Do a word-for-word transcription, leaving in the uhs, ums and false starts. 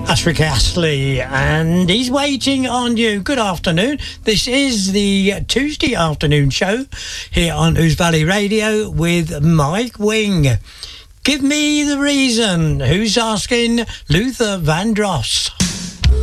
That's Rick Astley, and he's waiting on you. Good afternoon. This is the Tuesday afternoon show here on Ouse Valley Radio with Mike Wing. Give me the reason. Who's asking? Luther Vandross.